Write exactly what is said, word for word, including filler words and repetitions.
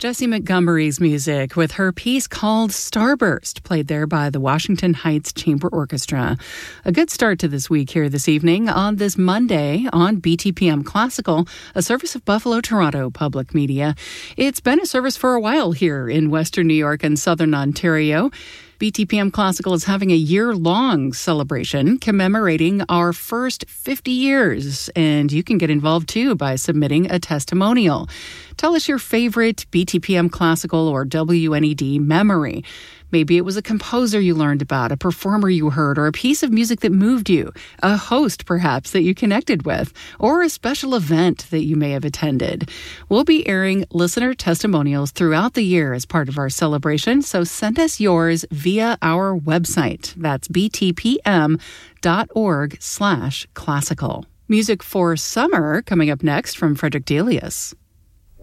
Jessie Montgomery's music with her piece called Starburst, played there by the Washington Heights Chamber Orchestra. A good start to this week here this evening on this Monday on B T P M Classical, a service of Buffalo Toronto Public Media. It's been a service for a while here in Western New York and Southern Ontario. B T P M Classical is having a year-long celebration commemorating our first fifty years, and you can get involved too by submitting a testimonial. Tell us your favorite B T P M Classical or W N E D memory. Maybe it was a composer you learned about, a performer you heard, or a piece of music that moved you, a host perhaps that you connected with, or a special event that you may have attended. We'll be airing listener testimonials throughout the year as part of our celebration, so send us yours via our website. That's btpm.org slash classical. Music for summer coming up next from Frederick Delius.